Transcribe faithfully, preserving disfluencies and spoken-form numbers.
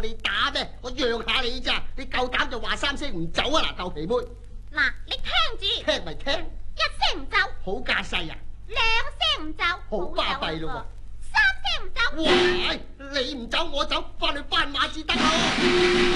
你打咩？我讓下你咋？你夠膽就話三聲唔走啊！嗱，豆皮妹， 嗱，你聽住， 聽咪聽， 一聲唔走， 好架勢啊！ 兩聲唔走， 好巴閉咯喎！ 三聲唔走， 喂，你唔走我走，翻去斑馬至得咯！